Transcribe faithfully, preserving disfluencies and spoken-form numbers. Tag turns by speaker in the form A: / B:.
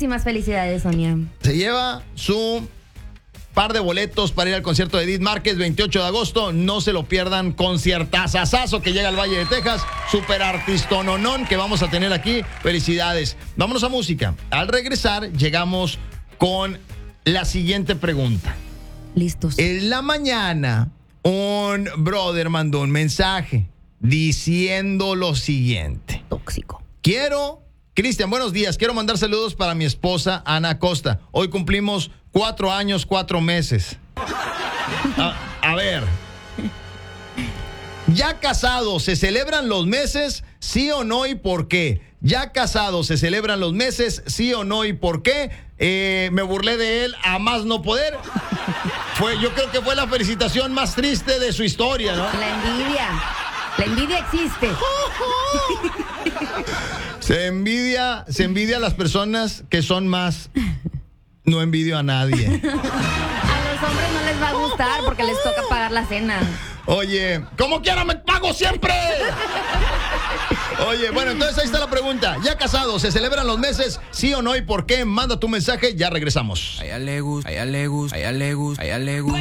A: Muchísimas felicidades, Sonia.
B: Se lleva su par de boletos para ir al concierto de Edith Márquez, veintiocho de agosto. No se lo pierdan. Conciertazazazo que llega al Valle de Texas. Super artistononón que vamos a tener aquí. Felicidades. Vámonos a música. Al regresar, llegamos con la siguiente pregunta.
A: Listos.
B: En la mañana, un brother mandó un mensaje diciendo lo siguiente.
A: Tóxico.
B: Quiero, Cristian, buenos días. Quiero mandar saludos para mi esposa, Ana Costa. Hoy cumplimos cuatro años, cuatro meses. A, a ver. ¿Ya casados se celebran los meses? ¿Sí o no y por qué? ¿Ya casados se celebran los meses? ¿Sí o no y por qué? Eh, me burlé de él a más no poder. Fue, yo creo que fue la felicitación más triste de su historia, ¿no?
A: La envidia. La envidia existe.
B: Se envidia, se envidia a las personas que son más. No envidio a nadie.
A: A los hombres no les va a gustar porque les toca pagar la cena.
B: Oye, como quiera me pago siempre. Oye, bueno, entonces ahí está la pregunta. ¿Ya casados se celebran los meses? ¿Sí o no y por qué? Manda tu mensaje, ya regresamos.
C: A ella le gusta, a ella le gusta, a ella le gusta, a ella le gusta.